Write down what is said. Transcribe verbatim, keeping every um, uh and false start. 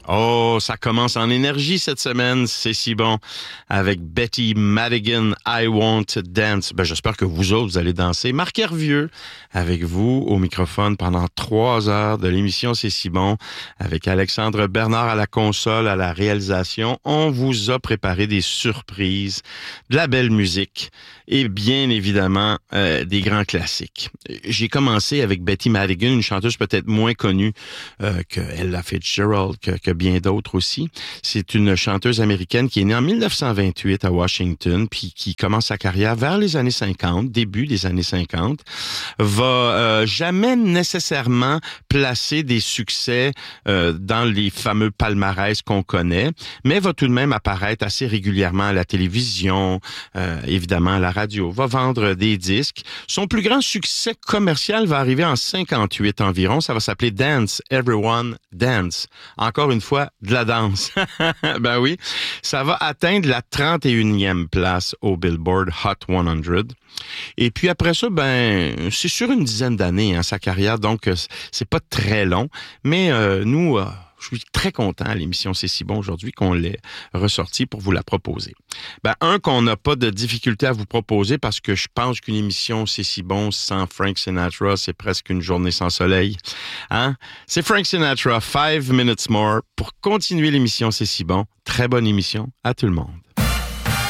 Oh, ça commence en énergie cette semaine, c'est si bon. Avec Betty Madigan, I Want to Dance. Ben, j'espère que vous autres, vous allez danser. Marc Hervieux, avec vous au microphone pendant trois heures de l'émission C'est si bon. Avec Alexandre Bernard à la console, à la réalisation. On vous a préparé des surprises, de la belle musique et bien évidemment euh, des grands classiques. J'ai commencé avec Betty Madigan, une chanteuse peut-être moins connue euh, que Ella Fitzgerald, que, que bien d'autres aussi. C'est une chanteuse américaine qui est née en dix-neuf cent vingt-huit à Washington, puis qui commence sa carrière vers les années cinquante, début des années cinquante, va euh, jamais nécessairement placer des succès euh, dans les fameux palmarès qu'on connaît, mais va tout de même apparaître assez régulièrement à la télévision, euh, évidemment à la radio, va vendre des disques. Son plus grand succès commercial va arriver en cinquante-huit environ, ça va s'appeler Dance, Everyone Dance. Encore une fois, de la danse. Ben oui, ça va atteindre la trente et unième place au Billboard Hot cent. Et puis après ça, ben c'est sur une dizaine d'années, hein, sa carrière, donc c'est pas très long. Mais euh, nous, euh, je suis très content à l'émission C'est si bon aujourd'hui qu'on l'ait ressorti pour vous la proposer. Ben un, qu'on n'a pas de difficulté à vous proposer parce que je pense qu'une émission C'est si bon sans Frank Sinatra, c'est presque une journée sans soleil. Hein? C'est Frank Sinatra, Five Minutes More, pour continuer l'émission C'est si bon. Très bonne émission à tout le monde.